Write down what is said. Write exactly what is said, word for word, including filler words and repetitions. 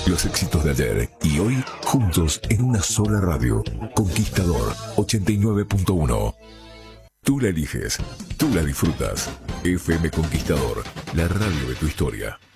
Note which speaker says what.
Speaker 1: Los éxitos de ayer y hoy juntos en una sola radio. Conquistador ochenta y nueve punto uno. Tú la eliges, tú la disfrutas. F M Conquistador, la radio de tu historia.